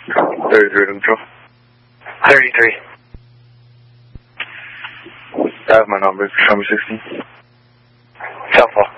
33 control. 33. I have my number, number 16. Southpaw.